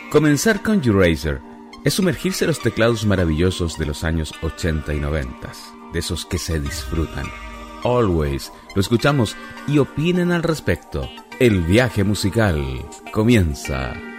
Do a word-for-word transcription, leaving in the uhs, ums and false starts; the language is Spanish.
Comenzar con Eraser es sumergirse en los teclados maravillosos de los años ochenta y noventa, de esos que se disfrutan. Always lo escuchamos y opinen al respecto. El viaje musical comienza